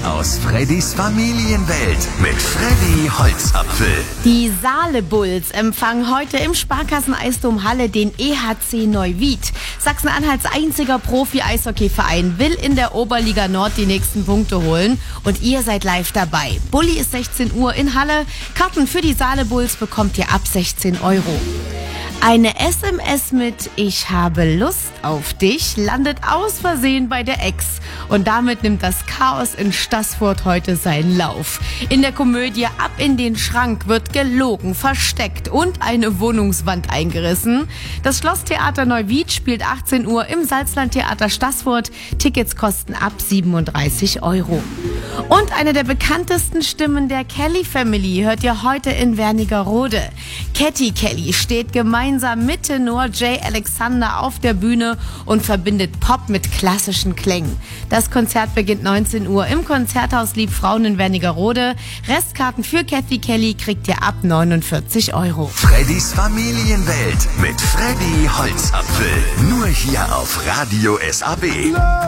aus Freddys Familienwelt mit Freddy Holzapfel. Die Saale Bulls empfangen heute im Sparkassen-Eisdom Halle den EHC Neuwied. Sachsen-Anhalts einziger Profi-Eishockeyverein will in der Oberliga Nord die nächsten Punkte holen und ihr seid live dabei. Bulli ist 16 Uhr in Halle. Karten für die Saale Bulls bekommt ihr ab 16 €. Eine SMS mit "Ich habe Lust auf dich" landet aus Versehen bei der Ex. Und damit nimmt das Chaos in Staßfurt heute seinen Lauf. In der Komödie Ab in den Schrank wird gelogen, versteckt und eine Wohnungswand eingerissen. Das Schlosstheater Neuwied spielt 18 Uhr im Salzlandtheater Staßfurt. Tickets kosten ab 37 €. Und eine der bekanntesten Stimmen der Kelly Family hört ihr heute in Wernigerode. Catty Kelly steht gemeinsam mit Tenor Jay Alexander auf der Bühne und verbindet Pop mit klassischen Klängen. Das Konzert beginnt 19 Uhr im Konzerthaus Liebfrauen in Wernigerode. Restkarten für Cathy Kelly kriegt ihr ab 49 €. Freddys Familienwelt mit Freddy Holzapfel. Nur hier auf Radio SAB.